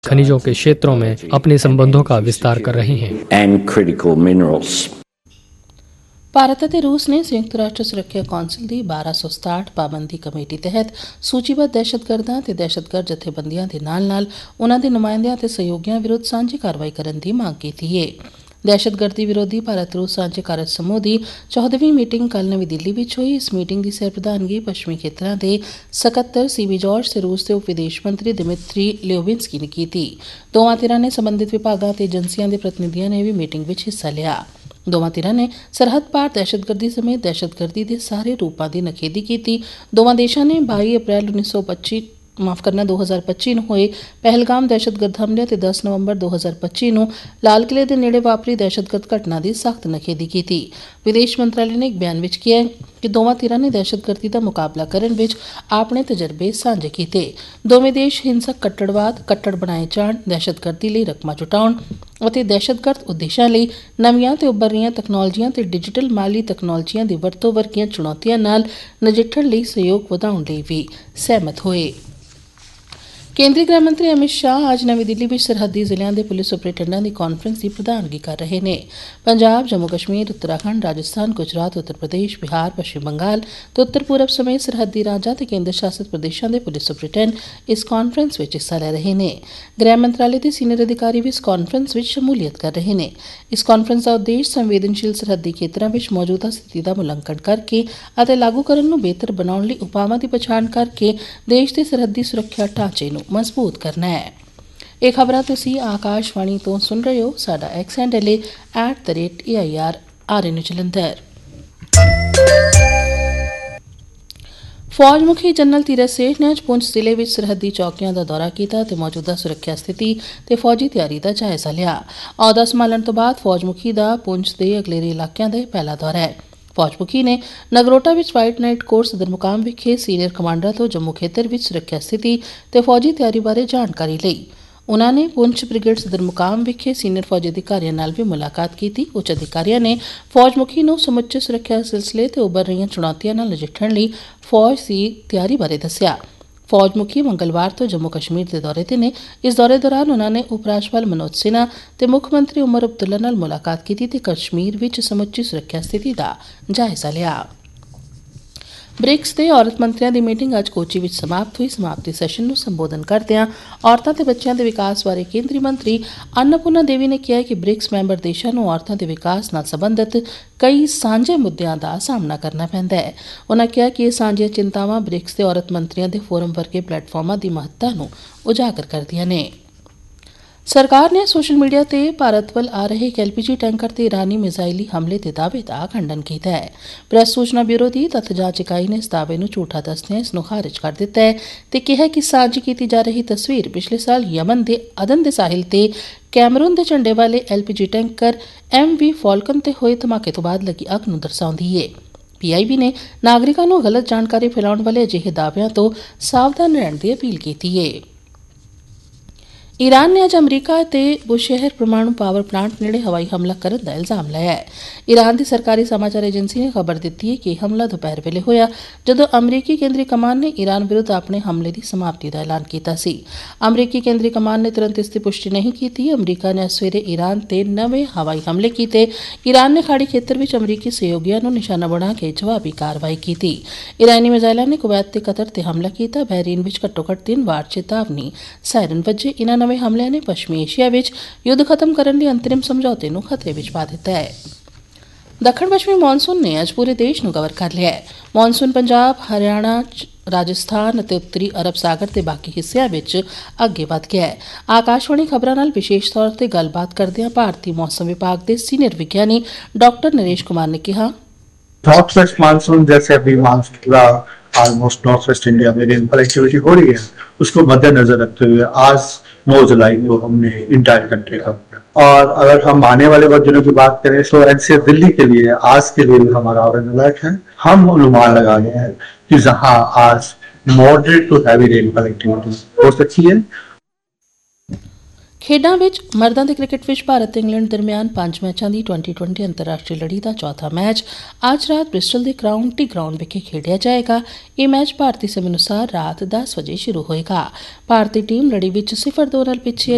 खनिजों के क्षेत्रों में अपने संबंधों का विस्तार कर रही हैं। And critical minerals. ਭਾਰਤ ਅਤੇ ਰੂਸ ਨੇ ਸੰਯੁਕਤ ਰਾਸ਼ਟਰ ਸੁਰੱਖਿਆ ਕੌਂਸਲ ਦੀ 1267 ਪਾਬੰਦੀ ਕਮੇਟੀ ਤਹਿਤ ਸੂਚੀਬੱਧ ਦਹਿਸ਼ਤਗਰਦਾਂ ਅਤੇ ਦਹਿਸ਼ਤਗਰਦ ਜਥੇਬੰਦੀਆਂ ਦੇ ਨਾਲ ਉਨ੍ਹਾਂ ਦੇ ਨੁਮਾਇੰਦਿਆਂ ਅਤੇ ਸਹਿਯੋਗੀਆਂ ਵਿਰੁੱਧ ਸਾਂਝੀ ਕਾਰਵਾਈ ਕਰਨ ਦੀ ਮੰਗ ਕੀਤੀ ਹੈ। ਦਹਿਸ਼ਤਗਰਦੀ ਵਿਰੋਧੀ ਭਾਰਤ ਰੂਸ ਸਾਂਝੇ ਕਾਰਜ ਸਮੂਹ ਦੀ 14ਵੀਂ ਮੀਟਿੰਗ ਕੱਲ੍ਹ ਨਵੀਂ ਦਿੱਲੀ ਵਿੱਚ ਹੋਈ। ਇਸ ਮੀਟਿੰਗ ਦੀ ਸਰਪ੍ਰਧਾਨਗੀ ਪੱਛਮੀ ਖੇਤਰਾਂ ਦੇ ਸਕੱਤਰ ਸੀਬੀ ਜਾਰਜ ਤੇ ਰੂਸ ਦੇ ਉਪ ਵਿਦੇਸ਼ ਮੰਤਰੀ ਦਿਮਿਤਰੀ ਲਿਓਵਿੰਸਕੀ ਨੇ ਕੀਤੀ। ਦੋਵਾਂ ਧਿਰਾਂ ਨੇ ਸੰਬੰਧਿਤ ਵਿਭਾਗਾਂ ਅਤੇ ਏਜੰਸੀਆਂ ਦੇ ਪ੍ਰਤੀਨਿਧੀਆਂ ਨੇ ਵੀ ਮੀਟਿੰਗ ਵਿੱਚ ਹਿੱਸਾ ਲਿਆ। ਦੋਵਾਂ ਧਿਰਾਂ ਨੇ ਸਰਹੱਦ ਪਾਰ ਦਹਿਸ਼ਤਗਰਦੀ ਸਮੇਤ ਦਹਿਸ਼ਤਗਰਦੀ ਦੇ ਸਾਰੇ ਰੂਪਾਂ ਦੀ ਨਿਖੇਧੀ ਕੀਤੀ। ਦੋਵਾਂ ਦੇਸ਼ਾਂ ਨੇ 22 ਅਪ੍ਰੈਲ 2025 ਨੂੰ ਹੋਏ ਪਹਿਲਗਾਮ ਦਹਿਸ਼ਤਗਰਦ ਹਮਲੇ ਅਤੇ 10 ਨਵੰਬਰ 2025 ਨੂੰ ਲਾਲ ਕਿਲੇ ਦੇ ਨੇੜੇ ਵਾਪਰੀ ਦਹਿਸ਼ਤਗਰਦ ਘਟਨਾ ਦੀ ਸਖਤ ਨਿਖੇਧੀ ਕੀਤੀ। ਵਿਦੇਸ਼ ਮੰਤਰਾਲੇ ਨੇ ਇੱਕ ਬਿਆਨ ਵਿੱਚ ਕਿਹਾ ਕਿ ਦੋਵਾਂ ਧਿਰਾਂ ਨੇ ਦਹਿਸ਼ਤਗਰਦੀ ਦਾ ਮੁਕਾਬਲਾ ਕਰਨ ਵਿੱਚ ਆਪਣੇ ਤਜਰਬੇ ਸਾਂਝੇ ਕੀਤੇ। ਦੋਵੇਂ ਦੇਸ਼ ਹਿੰਸਕ ਕੱਟੜਵਾਦ, ਕੱਟੜ ਬਣਾਏ ਜਾਣ, ਦਹਿਸ਼ਤਗਰਦੀ ਲਈ ਰਕਮਾਂ ਜੁਟਾਉਣ ਅਤੇ ਦਹਿਸ਼ਤਗਰਦ ਉਦੇਸ਼ਾਂ ਲਈ ਨਵੀਆਂ ਤੇ ਉੱਭਰ ਰਹੀਆਂ ਤਕਨਾਲੋਜੀਆਂ ਤੇ ਡਿਜੀਟਲ ਮਾਲੀ ਤਕਨਾਲੋਜੀਆਂ ਦੀ ਵਰਤੋਂ ਵਰਗੀਆਂ ਚੁਣੌਤੀਆਂ ਨਾਲ ਨਜਿੱਠਣ ਲਈ ਸਹਿਯੋਗ ਵਧਾਉਣ ਲਈ ਵੀ ਸਹਿਮਤ ਹੋਏ। ਕੇਂਦਰੀ ਗ੍ਰਹਿ ਮੰਤਰੀ ਅਮਿਤ ਸ਼ਾਹ ਅੱਜ ਨਵੀਂ ਦਿੱਲੀ ਵਿੱਚ ਸਰਹੱਦੀ ਜ਼ਿਲ੍ਹਿਆਂ ਦੇ ਪੁਲਿਸ ਸੁਪਰਡੈਂਟਾਂ ਦੀ ਕਾਨਫਰੰਸ ਦੀ ਪ੍ਰਧਾਨਗੀ ਕਰ ਰਹੇ ਨੇ। ਪੰਜਾਬ, ਜੰਮੂ ਕਸ਼ਮੀਰ, ਉੱਤਰਾਖੰਡ, ਰਾਜਸਥਾਨ, ਗੁਜਰਾਤ, ਉੱਤਰ ਪ੍ਰਦੇਸ਼, ਬਿਹਾਰ, ਪੱਛਮੀ ਬੰਗਾਲ ਤੇ ਉੱਤਰ ਪੂਰਬ ਸਮੇਤ ਸਰਹੱਦੀ ਰਾਜਾਂ ਤੇ ਕੇਂਦਰ ਸ਼ਾਸਤ ਪ੍ਰਦੇਸ਼ਾਂ ਦੇ ਪੁਲਿਸ ਸੁਪਰਡੈਂਟ ਇਸ ਕਾਨਫਰੰਸ ਵਿੱਚ ਹਿੱਸਾ ਲੈ ਰਹੇ ਨੇ। ਗ੍ਰਹਿ ਮੰਤਰਾਲੇ ਦੇ ਸੀਨੀਅਰ ਅਧਿਕਾਰੀ ਵੀ ਇਸ ਕਾਨਫਰੰਸ ਵਿੱਚ ਸ਼ਮੂਲੀਅਤ ਕਰ ਰਹੇ ਨੇ। ਇਸ ਕਾਨਫਰੰਸ ਦਾ ਉਦੇਸ਼ ਸੰਵੇਦਨਸ਼ੀਲ ਸਰਹੱਦੀ ਖੇਤਰਾਂ ਵਿੱਚ ਮੌਜੂਦਾ ਸਥਿਤੀ ਦਾ ਮੁਲਾਂਕਣ ਕਰਕੇ ਅਤੇ ਲਾਗੂ ਕਰਨ ਨੂੰ ਬਿਹਤਰ ਬਣਾਉਣ ਲਈ ਉਪਾਵਾਂ ਦੀ ਪਛਾਣ ਕਰਕੇ ਦੇਸ਼ ਦੇ ਸਰਹੱਦੀ ਸੁਰੱਖਿਆ ਢਾਂਚੇ ਨੂੰ ਮਜ਼ਬੂਤ ਕਰਨਾ ਹੈ। ਇਹ ਖਬਰਾਂ ਤੁਸੀਂ ਆਕਾਸ਼ਵਾਣੀ ਤੋਂ ਸੁਣ ਰਹੇ ਹੋ। ਸਾਡਾ ਐਕਸ ਹੈਂਡਲ ਹੈ @AIR ਜਲੰਧਰ। ਫੌਜ ਮੁਖੀ ਜਨਰਲ ਧੀਰਜ ਸੇਠ ਨੇ ਅੱਜ ਪੁੰਛ ਜ਼ਿਲ੍ਹੇ ਵਿੱਚ ਸਰਹੱਦੀ ਚੌਕੀਆਂ ਦਾ ਦੌਰਾ ਕੀਤਾ ਅਤੇ ਮੌਜੂਦਾ ਸੁਰੱਖਿਆ ਸਥਿਤੀ ਤੇ ਫੌਜੀ ਤਿਆਰੀ ਦਾ ਜਾਇਜ਼ਾ ਲਿਆ। ਅਹੁਦਾ ਸੰਭਾਲਣ ਤੋਂ ਬਾਅਦ ਫੌਜ ਮੁਖੀ ਦਾ ਪੁੰਛ ਦੇ ਅਗਲੇਰੇ ਇਲਾਕਿਆਂ ਦਾ ਪਹਿਲਾ ਦੌਰਾ ਹੈ। ਫੌਜ ਮੁਖੀ ਨੇ ਨਗਰੋਟਾ ਵਿੱਚ ਵਾਈਟ ਨਾਈਟ ਕੋਰ ਸਦਰ ਮੁਕਾਮ ਵਿਖੇ ਸੀਨੀਅਰ ਕਮਾਂਡਰਾਂ ਤੋਂ ਜੰਮੂ ਖੇਤਰ ਵਿੱਚ ਸੁਰੱਖਿਆ ਸਥਿਤੀ ਤੇ ਫੌਜੀ ਤਿਆਰੀ ਬਾਰੇ ਜਾਣਕਾਰੀ ਲਈ। ਉਨ੍ਹਾਂ ਨੇ ਪੁੰਛ ਬ੍ਰਿਗੇਡ ਸਦਰ ਮੁਕਾਮ ਵਿਖੇ ਸੀਨੀਅਰ ਫੌਜੀ ਅਧਿਕਾਰੀਆਂ ਨਾਲ ਵੀ ਮੁਲਾਕਾਤ ਕੀਤੀ। ਉੱਚ ਅਧਿਕਾਰੀਆਂ ਨੇ ਫੌਜ ਮੁਖੀ ਨੂੰ ਸਮੁੱਚੇ ਸੁਰੱਖਿਆ ਸਿਲਸਿਲੇ ਤੇ ਉੱਭਰ ਰਹੀਆਂ ਚੁਣੌਤੀਆਂ ਨਾਲ ਨਜਿੱਠਣ ਲਈ ਫੌਜ ਦੀ ਤਿਆਰੀ ਬਾਰੇ ਦੱਸਿਆ। ਫੌਜ ਮੁਖੀ ਮੰਗਲਵਾਰ ਤੋਂ ਜੰਮੂ ਕਸ਼ਮੀਰ ਦੇ ਦੌਰੇ ਤੇ ਨੇ। ਇਸ ਦੌਰੇ ਦੌਰਾਨ ਉਨ੍ਹਾਂ ਨੇ ਉਪ ਰਾਜਪਾਲ ਮਨੋਜ ਸਿਨਹਾ ਤੇ ਮੁੱਖ ਮੰਤਰੀ ਉਮਰ ਅਬਦੁੱਲਾ ਨਾਲ ਮੁਲਾਕਾਤ ਕੀਤੀ ਤੇ ਕਸ਼ਮੀਰ ਵਿੱਚ ਸਮੁੱਚੀ ਸੁਰੱਖਿਆ ਸਥਿਤੀ ਦਾ ਜਾਇਜ਼ਾ ਲਿਆ। ਬ੍ਰਿਕਸ ਦੇ ਔਰਤ ਮੰਤਰੀਆਂ ਦੀ ਮੀਟਿੰਗ ਅੱਜ ਕੋਚੀ ਵਿੱਚ ਸਮਾਪਤ ਹੋਈ। ਸਮਾਪਤੀ ਸੈਸ਼ਨ ਨੂੰ ਸੰਬੋਧਨ ਕਰਦਿਆਂ ਔਰਤਾਂ ਤੇ ਬੱਚਿਆਂ ਦੇ ਵਿਕਾਸ ਬਾਰੇ ਕੇਂਦਰੀ ਮੰਤਰੀ ਅੰਨਪੂਰਨਾ ਦੇਵੀ ਨੇ ਕਿਹਾ ਕਿ ਬ੍ਰਿਕਸ ਮੈਂਬਰ ਦੇਸ਼ਾਂ ਨੂੰ ਔਰਤਾਂ ਦੇ ਵਿਕਾਸ ਨਾਲ ਸੰਬੰਧਿਤ ਕਈ ਸਾਂਝੇ ਮੁੱਦਿਆਂ ਦਾ ਸਾਹਮਣਾ ਕਰਨਾ ਪੈਂਦਾ ਹੈ। ਉਨ੍ਹਾਂ ਕਿਹਾ ਕਿ ਇਹ ਸਾਂਝੀਆਂ ਚਿੰਤਾਵਾਂ ਬ੍ਰਿਕਸ ਦੇ ਔਰਤ ਮੰਤਰੀਆਂ ਦੇ ਫੋਰਮ ਵਰਗੇ ਪਲੇਟਫਾਰਮਾਂ ਦੀ ਮਹੱਤਤਾ ਨੂੰ ਉਜਾਗਰ ਕਰਦੀਆਂ ਨੇ। ਸਰਕਾਰ ਨੇ ਸੋਸ਼ਲ ਮੀਡੀਆ ਤੇ ਭਾਰਤ ਵੱਲ ਆ ਰਹੇ ਇੱਕ LPG ਟੈਂਕਰ ਤੇ ਇਰਾਨੀ ਮਿਜ਼ਾਈਲੀ ਹਮਲੇ ਦੇ ਦਾਅਵੇ ਦਾ ਖੰਡਨ ਕੀਤਾ ਹੈ। ਪ੍ਰੈਸ ਸੂਚਨਾ ਬਿਊਰੋ ਦੀ ਤੱਥ ਜਾਂਚ ਇਕਾਈ ਨੇ ਇਸ ਦਾਅਵੇ ਨੂੰ ਝੂਠਾ ਦੱਸਦਿਆਂ ਇਸ ਨੂੰ ਖਾਰਿਜ ਕਰ ਦਿੱਤਾ ਹੈ ਤੇ ਕਿਹਾ ਕਿ ਸਾਂਝੀ ਕੀਤੀ ਜਾ ਰਹੀ ਤਸਵੀਰ ਪਿਛਲੇ ਸਾਲ ਯਮਨ ਦੇ ਅਦਨ ਦੇ ਸਾਹਿਲ ਤੇ ਕੈਮਰੂਨ ਦੇ ਝੰਡੇ ਵਾਲੇ LPG ਟੈਂਕਰ MV ਫਾਲਕਨ ਤੇ ਹੋਏ ਧਮਾਕੇ ਤੋਂ ਬਾਅਦ ਲੱਗੀ ਅੱਗ ਨੂੰ ਦਰਸਾਉਂਦੀ ਹੈ। PIB ਨੇ ਨਾਗਰਿਕਾਂ ਨੂੰ ਗਲਤ ਜਾਣਕਾਰੀ ਫੈਲਾਉਣ ਵਾਲੇ ਅਜਿਹੇ ਦਾਅਵਿਆਂ ਤੋਂ ਸਾਵਧਾਨ ਰਹਿਣ ਦੀ ਅਪੀਲ ਕੀਤੀ ਹੈ। ਈਰਾਨ ਨੇ ਅੱਜ ਅਮਰੀਕਾ ਤੇ ਬੁਸ਼ਹਿਰ ਪਰਮਾਣੂ ਪਾਵਰ ਪਲਾਂਟ ਨੇੜੇ ਹਵਾਈ ਹਮਲਾ ਕਰਨ ਦਾ ਇਲਜ਼ਾਮ ਲਾਇਆ ਹੈ। ਈਰਾਨ ਦੀ ਸਰਕਾਰੀ ਸਮਾਚਾਰ ਏਜੰਸੀ ਨੇ ਖਬਰ ਦਿੱਤੀ ਹੈ ਕਿ ਇਹ ਹਮਲਾ ਦੁਪਹਿਰ ਵੇਲੇ ਹੋਇਆ ਜਦੋਂ ਅਮਰੀਕੀ ਕੇਂਦਰੀ ਕਮਾਨ ਨੇ ਈਰਾਨ ਵਿਰੁੱਧ ਆਪਣੇ ਹਮਲੇ ਦੀ ਸਮਾਪਤੀ ਦਾ ਐਲਾਨ ਕੀਤਾ ਸੀ। ਅਮਰੀਕੀ ਕੇਂਦਰੀ ਕਮਾਨ ਨੇ ਤੁਰੰਤ ਇਸ ਦੀ ਪੁਸ਼ਟੀ ਨਹੀਂ ਕੀਤੀ। ਅਮਰੀਕਾ ਨੇ ਸਵੇਰੇ ਈਰਾਨ ਤੇ ਨਵੇਂ ਹਵਾਈ ਹਮਲੇ ਕੀਤੇ। ਈਰਾਨ ਨੇ ਖਾੜੀ ਖੇਤਰ ਵਿੱਚ ਅਮਰੀਕੀ ਸਹਿਯੋਗੀਆਂ ਨੂੰ ਨਿਸ਼ਾਨਾ ਬਣਾ ਕੇ ਜਵਾਬੀ ਕਾਰਵਾਈ ਕੀਤੀ। ਈਰਾਨੀ ਮਿਜ਼ਾਈਲਾਂ ਨੇ ਕੁਵੈਤ ਤੇ ਕਤਰ ਤੇ ਹਮਲਾ ਕੀਤਾ। ਬਹਿਰੀਨ ਵਿੱਚ ਘੱਟੋ-ਘੱਟ 3 ਵਾਰ ਚੇਤਾਵਨੀ ਸਾਇਰਨ ਵੱਜੇ। ਇਨ੍ਹਾਂ ਨਵੇਂ ਹਮਲਿਆਂ ਨੇ ਪੱਛਮੀ ਏਸ਼ੀਆ ਵਿੱਚ ਯੁੱਧ ਖਤਮ ਕਰਨ ਲਈ ਅੰਤਰਿਮ ਸਮਝੌਤੇ ਨੂੰ ਖਤਰੇ ਵਿੱਚ ਪਾ ਦਿੱਤਾ ਹੈ। ਦੱਖਣ ਪੱਛਮੀ ਮੌਨਸੂਨ ਨੇ ਅੱਜ ਪੂਰੇ ਦੇਸ਼ ਨੂੰ ਕਵਰ ਕਰ ਲਿਆ ਹੈ। ਮੌਨਸੂਨ ਪੰਜਾਬ, ਹਰਿਆਣਾ, ਰਾਜਸਥਾਨ ਅਤੇ ਉੱਤਰੀ ਅਰਬ ਸਾਗਰ ਦੇ ਬਾਕੀ ਹਿੱਸਿਆਂ ਵਿੱਚ ਅੱਗੇ ਵਧ ਗਿਆ ਹੈ। ਆਕਾਸ਼ਵਾਣੀ ਖਬਰਾਂ ਨਾਲ ਵਿਸ਼ੇਸ਼ ਤੌਰ ਤੇ ਗੱਲਬਾਤ ਕਰਦਿਆਂ ਭਾਰਤੀ ਮੌਸਮ ਵਿਭਾਗ ਦੇ ਸੀਨੀਅਰ ਵਿਗਿਆਨੀ ਡਾਕਟਰ ਨਰੇਸ਼ ਕੁਮਾਰ ਨੇ ਕਿਹਾ, नॉर्थ वेस्ट मानसून जैसे अभी मानसून पूरा ऑलमोस्ट नॉर्थ वेस्ट इंडिया में रेनफॉल एक्टिविटी हो रही है, उसको मद्देनजर रखते हुए आज 9 जुलाई को हमने इंटायर कंट्री का, और अगर हम आने वाले वक्त दिनों की बात करें तो एनसीआर दिल्ली के लिए आज के लिए हमारा ऑरेंज अलर्ट है। हम अनुमान लगा रहे हैं कि जहां आज moderate to heavy rainfall activity हो सकती है। ਖੇਡਾਂ ਵਿੱਚ ਮਰਦਾਂ ਦੇ ਕ੍ਰਿਕਟ ਵਿੱਚ ਭਾਰਤ ਤੇ ਇੰਗਲੈਂਡ ਦਰਮਿਆਨ 5 ਮੈਚਾਂ ਦੀ 2020 ਅੰਤਰਰਾਸ਼ਟਰੀ ਲੜੀ ਦਾ ਚੌਥਾ ਮੈਚ ਅੱਜ ਰਾਤ ਬ੍ਰਿਸਟਲ ਦੇ ਕਾਉਂਟੀ ਗਰਾਊਂਡ ਵਿਖੇ ਖੇਡਿਆ ਜਾਏਗਾ। ਇਹ ਮੈਚ ਭਾਰਤੀ ਸਮੇਂ ਅਨੁਸਾਰ ਰਾਤ 10 ਵਜੇ ਸ਼ੁਰੂ ਹੋਏਗਾ। ਭਾਰਤੀ ਟੀਮ ਲੜੀ ਵਿੱਚ 0-2 ਨਾਲ ਪਿੱਛੇ